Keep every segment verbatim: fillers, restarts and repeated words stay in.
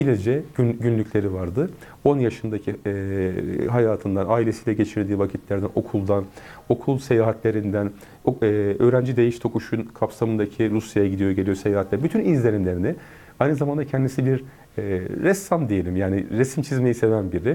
İlece gün, günlükleri vardı. on yaşındaki e, hayatından, ailesiyle geçirdiği vakitlerden, okuldan, okul seyahatlerinden, o, e, öğrenci değiş tokuşun kapsamındaki Rusya'ya gidiyor, geliyor seyahatler. Bütün izlenimlerini, aynı zamanda kendisi bir e, ressam diyelim, yani resim çizmeyi seven biri.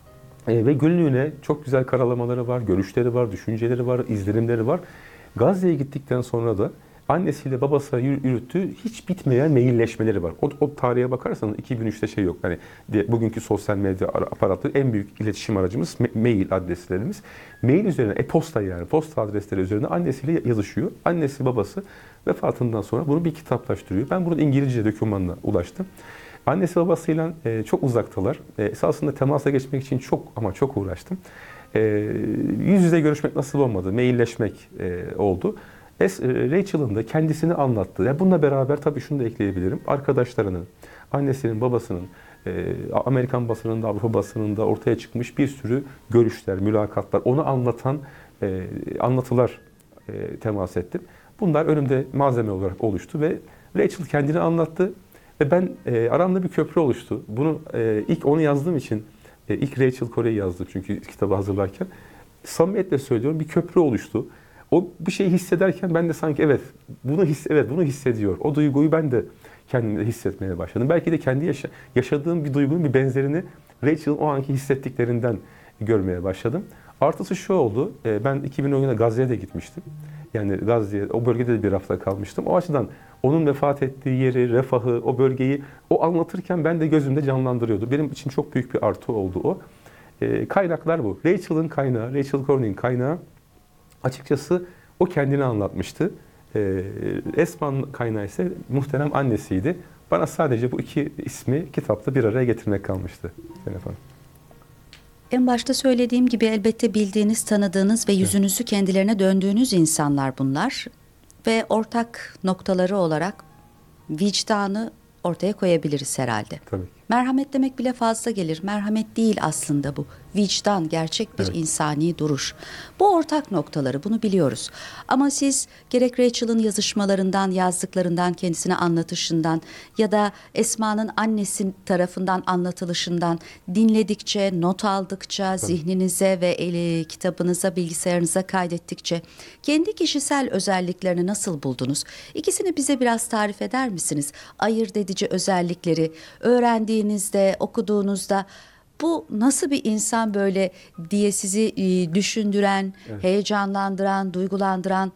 E, ve günlüğüne çok güzel karalamaları var, görüşleri var, düşünceleri var, izlenimleri var. Gazze'ye gittikten sonra da annesiyle babasına yürüttüğü hiç bitmeyen mailleşmeleri var. O, o tarihe bakarsanız iki bin üçte şey yok. Hani de, bugünkü sosyal medya aparatı en büyük iletişim aracımız mail adreslerimiz. Mail üzerine, e-posta yani posta adresleri üzerine annesiyle yazışıyor. Annesi babası vefatından sonra bunu bir kitaplaştırıyor. Ben bunun İngilizce dokümanına ulaştım. Annesi babasıyla e, çok uzaktalar. E, esasında temasa geçmek için çok ama çok uğraştım. E, yüz yüze görüşmek nasıl olmadı, mailleşmek e, oldu. Es, Rachel'ın da kendisini anlattığı, yani bununla beraber tabii şunu da ekleyebilirim. Arkadaşlarının, annesinin, babasının, e, Amerikan basınında, Avrupa basınında ortaya çıkmış bir sürü görüşler, mülakatlar, onu anlatan e, anlatılar e, temas ettim. Bunlar önümde malzeme olarak oluştu ve Rachel kendini anlattı ve ben e, aramda bir köprü oluştu. Bunu e, ilk onu yazdığım için, e, ilk Rachel Corrie'yi yazdım çünkü kitabı hazırlarken. Samimiyetle söylüyorum, bir köprü oluştu. O bir şeyi hissederken ben de sanki evet bunu his evet bunu hissediyor. O duyguyu ben de kendimde hissetmeye başladım. Belki de kendi yaşa, yaşadığım bir duygunun bir benzerini Rachel'ın o anki hissettiklerinden görmeye başladım. Artısı şu oldu. Ben iki bin on yılında Gazze'ye de gitmiştim. Yani Gazze'ye, o bölgede de bir hafta kalmıştım. O açıdan onun vefat ettiği yeri, refahı, o bölgeyi o anlatırken ben de gözümde canlandırıyordu. Benim için çok büyük bir artı oldu o. Kaynaklar bu. Rachel'ın kaynağı, Rachel Corrie'nin kaynağı açıkçası o kendini anlatmıştı. Ee, Esma'nın kaynağı ise muhterem annesiydi. Bana sadece bu iki ismi kitapta bir araya getirmek kalmıştı. Zeynep Hanım. En başta söylediğim gibi elbette bildiğiniz, tanıdığınız ve yüzünüzü kendilerine döndüğünüz insanlar bunlar. Ve ortak noktaları olarak vicdanı ortaya koyabiliriz herhalde. Tabii. Merhamet demek bile fazla gelir. Merhamet değil aslında bu. Vicdan, gerçek bir Evet. insani duruş. Bu ortak noktaları, bunu biliyoruz. Ama siz gerek Rachel'ın yazışmalarından, yazdıklarından, kendisine anlatışından ya da Esma'nın annesi tarafından anlatılışından dinledikçe, not aldıkça, Tabii. zihninize ve eli, kitabınıza, bilgisayarınıza kaydettikçe kendi kişisel özelliklerini nasıl buldunuz? İkisini bize biraz tarif eder misiniz? Ayırt edici özellikleri, öğrendiğinizde, okuduğunuzda bu nasıl bir insan böyle diye sizi e, düşündüren, Evet. heyecanlandıran, duygulandıran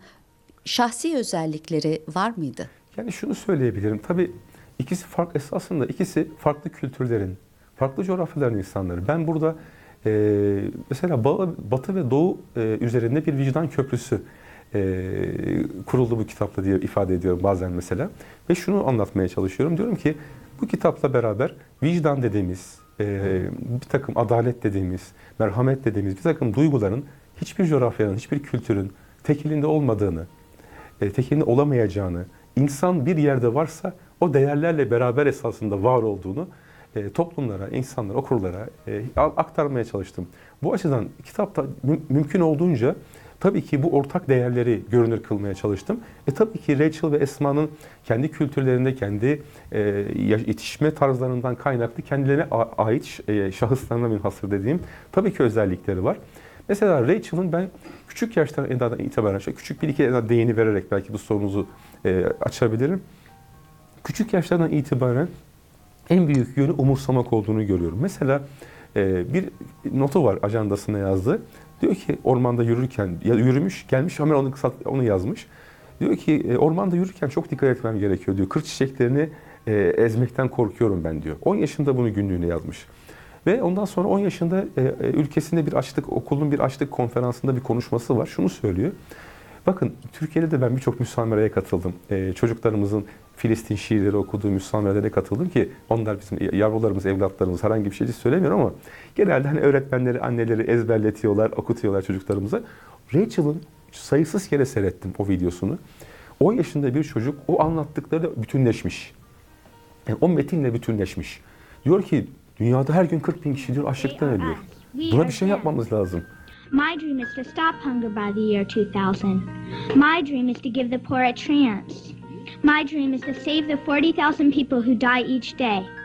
şahsi özellikleri var mıydı? Yani şunu söyleyebilirim. Tabii ikisi farklı, esasında ikisi farklı kültürlerin, farklı coğrafyaların insanları. Ben burada e, mesela Batı ve Doğu e, üzerinde bir vicdan köprüsü e, kuruldu bu kitapta diye ifade ediyorum bazen mesela. Ve şunu anlatmaya çalışıyorum. Diyorum ki bu kitapla beraber vicdan dediğimiz, e, bir takım adalet dediğimiz, merhamet dediğimiz bir takım duyguların hiçbir coğrafyanın, hiçbir kültürün tekilinde olmadığını, e, tekilinde olamayacağını, insan bir yerde varsa o değerlerle beraber esasında var olduğunu e, toplumlara, insanlara, okurlara e, aktarmaya çalıştım. Bu açıdan kitapta mü mümkün olduğunca tabii ki bu ortak değerleri görünür kılmaya çalıştım. E tabii ki Rachel ve Esma'nın kendi kültürlerinde, kendi e, yetişme tarzlarından kaynaklı kendilerine ait e, şahıslarına münhasır dediğim tabii ki özellikleri var. Mesela Rachel'ın ben küçük yaştan itibaren, küçük bir iki değini vererek belki bu sorunuzu e, açabilirim. Küçük yaşlardan itibaren en büyük yönü umursamak olduğunu görüyorum. Mesela e, bir notu var ajandasına yazdığı. Diyor ki ormanda yürürken, ya yürümüş, gelmiş hemen onu, onu yazmış. Diyor ki e, ormanda yürürken çok dikkat etmem gerekiyor diyor. Kır çiçeklerini e, ezmekten korkuyorum ben diyor. on yaşında bunu günlüğüne yazmış. Ve ondan sonra on yaşında e, ülkesinde bir açlık, okulun bir açlık konferansında bir konuşması var. Şunu söylüyor. Bakın Türkiye'de de ben birçok müsamereye katıldım. E, çocuklarımızın Filistin şiirleri okuduğu müsamerelere katıldım ki onlar bizim yavrularımız, evlatlarımız, herhangi bir şey söylemiyorum ama genelde hani öğretmenleri, anneleri ezberletiyorlar, okutuyorlar çocuklarımıza. Rachel'ın sayısız kere seyrettim o videosunu. on yaşında bir çocuk o anlattıkları bütünleşmiş. Yani o metinle bütünleşmiş. Diyor ki dünyada her gün kırk bin kişi diyor açlıktan ölüyor. Buna bir şey yapmamız lazım. My dream is to stop hunger by the year two thousand. My dream is to give the poor a chance. My dream is to save the forty thousand people who die each day.